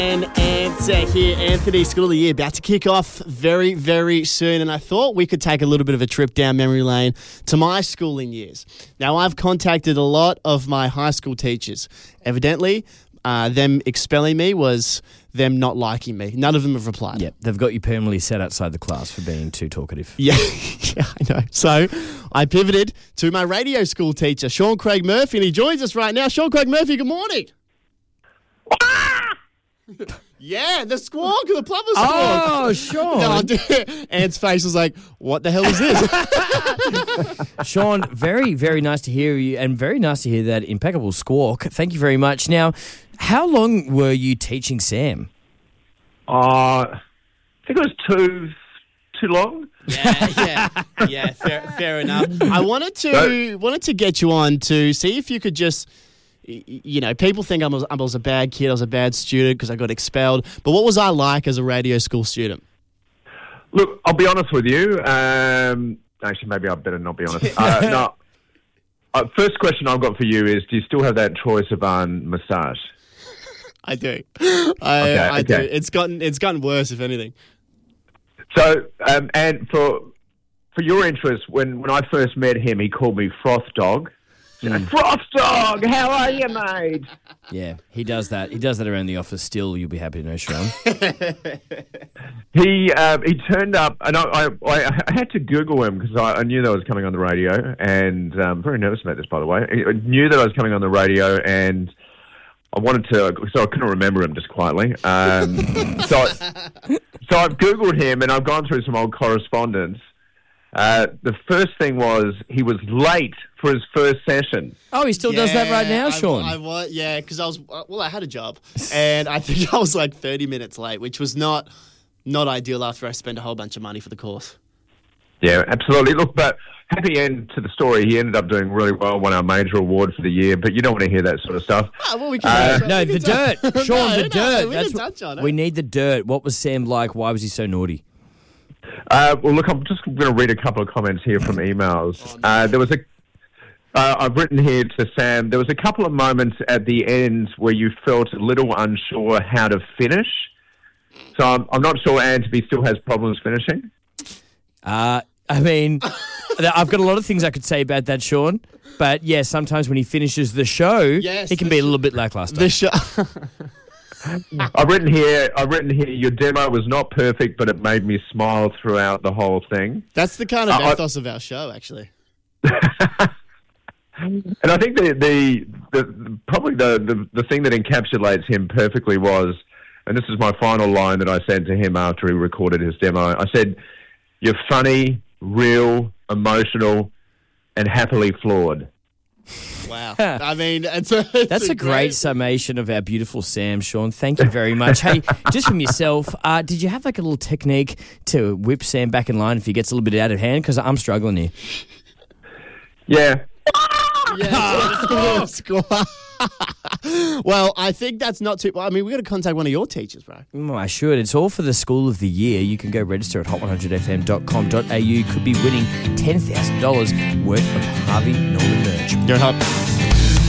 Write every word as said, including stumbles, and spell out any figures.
And answer here, Anthony, School of the Year about to kick off very, very soon. And I thought we could take a little bit of a trip down memory lane to my schooling years. Now, I've contacted a lot of my high school teachers. Evidently, uh, them expelling me was them not liking me. None of them have replied. Yep, they've got you permanently set outside the class for being too talkative. Yeah, yeah, I know. So I pivoted to my radio school teacher, Sean Craig Murphy, and he joins us right now. Sean Craig Murphy, good morning. Yeah, the squawk, the plumber squawk. Oh, Sean. No, Ant's face was like, what the hell is this? Sean, very, very nice to hear you and very nice to hear that impeccable squawk. Thank you very much. Now, how long were you teaching Sam? Uh, I think it was too too long. Yeah, yeah, yeah, fair, fair enough. I wanted to wanted to get you on to see if you could just, you know, people think I was, I was a bad kid, I was a bad student because I got expelled. But what was I like as a radio school student? Look, I'll be honest with you. Um, actually, maybe I better not be honest. Uh, no. Uh, first question I've got for you is: do you still have that Troye Sivan moustache? I do. I, okay, I okay. do. It's gotten it's gotten worse, if anything. So, um, and for for your interest, when, when I first met him, he called me Froth Dog. Mm. Froth Dog, how are you, mate? Yeah, he does that. He does that around the office still, you'll be happy to know, Sean. he uh, he turned up, and I, I, I had to Google him because I, I knew that I was coming on the radio, and I'm um, very nervous about this, by the way. I knew that I was coming on the radio, and I wanted to, so I couldn't remember him just quietly. Um, so, I, so I've Googled him, and I've gone through some old correspondence. Uh, the first thing was he was late for his first session. Oh, he still yeah, does that right now, Sean? I, I was, yeah, because I was, well, I had a job, and I think I was like thirty minutes late, which was not not ideal after I spent a whole bunch of money for the course. Yeah, absolutely. Look, but happy end to the story. He ended up doing really well, won our major award for the year, but you don't want to hear that sort of stuff. Oh, well, we can uh, no, the dirt. Sean, no, the no, dirt. We, That's can touch on it. We need the dirt. What was Sam like? Why was he so naughty? Uh, well, look, I'm just going to read a couple of comments here from emails. Oh, no. uh, there was a, uh, I've written here to Sam, there was a couple of moments at the end where you felt a little unsure how to finish. So I'm, I'm not sure Anthony still has problems finishing. Uh, I mean, I've got a lot of things I could say about that, Sean. But yeah, sometimes when he finishes the show, yes, he can be a little bit lackluster. The show. I've written here. I've written here. Your demo was not perfect, but it made me smile throughout the whole thing. That's the kind of uh, ethos I, of our show, actually. And I think the the, the, the probably the, the the thing that encapsulates him perfectly was, and this is my final line that I said to him after he recorded his demo. I said, "You're funny, real, emotional, and happily flawed." Wow. I mean, it's a, it's That's a, a great, great summation of our beautiful Sam, Sean. Thank you very much. Hey, just from yourself, uh, did you have like a little technique to whip Sam back in line if he gets a little bit out of hand? Because I'm struggling here. Yeah. Yeah. Well, I think that's not too... I mean, we've got to contact one of your teachers, bro. Oh, I should. It's all for the School of the Year. You can go register at hot one hundred f m dot com dot a u. Could be winning ten thousand dollars worth of Harvey Norman merch. Go Hop.